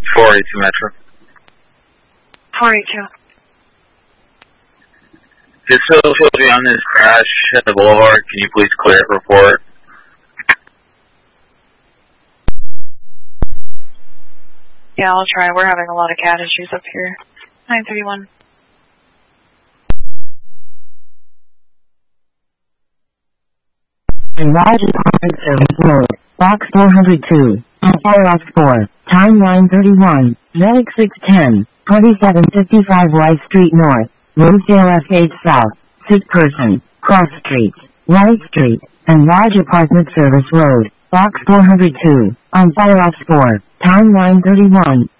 482 Metro. 482. It's still supposed to be on this crash at the boulevard. Can you please clear it, report? Yeah, I'll try. We're having a lot of cat issues up here. 931. Enlarge apartment service road, box 402, Fireoff 4, time 931, Medic 610, 2755 Rice Street North, Rosedale F8 South, sick person, cross streets, Rice Street, and large apartment service road, box 402, on Fireoff 4, time 931.